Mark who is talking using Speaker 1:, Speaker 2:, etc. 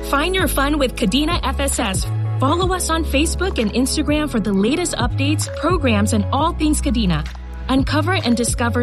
Speaker 1: Find your fun with Kadena FSS. Follow us on Facebook and Instagram for the latest updates, programs, and all things Kadena. Uncover and discover